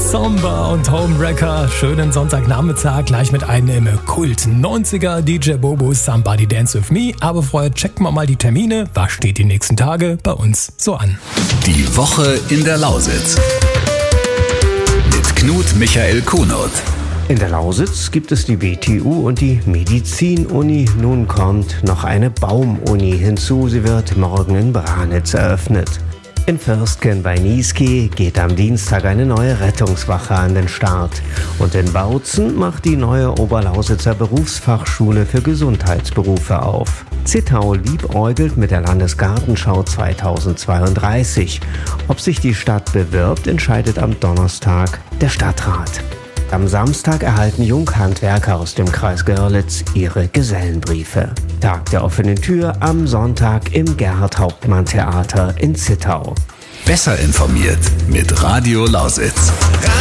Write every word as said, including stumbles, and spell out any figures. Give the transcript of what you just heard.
Samba und Homewrecker. Schönen Sonntagnachmittag, gleich mit einem Kult neunziger D J Bobo Somebody Dance With Me. Aber vorher checken wir mal die Termine. Was steht die nächsten Tage bei uns so an? Die Woche in der Lausitz. Mit Knut Michael Kunert. In der Lausitz gibt es die B T U und die Medizin-Uni. Nun kommt noch eine Baum-Uni hinzu. Sie wird morgen in Branitz eröffnet. In Fürstken bei Niesky geht am Dienstag eine neue Rettungswache an den Start. Und in Bautzen macht die neue Oberlausitzer Berufsfachschule für Gesundheitsberufe auf. Zittau liebäugelt mit der Landesgartenschau zweitausendzweiunddreißig. Ob sich die Stadt bewirbt, entscheidet am Donnerstag der Stadtrat. Am Samstag erhalten Junghandwerker aus dem Kreis Görlitz ihre Gesellenbriefe. Tag der offenen Tür am Sonntag im Gerhard-Hauptmann-Theater in Zittau. Besser informiert mit Radio Lausitz.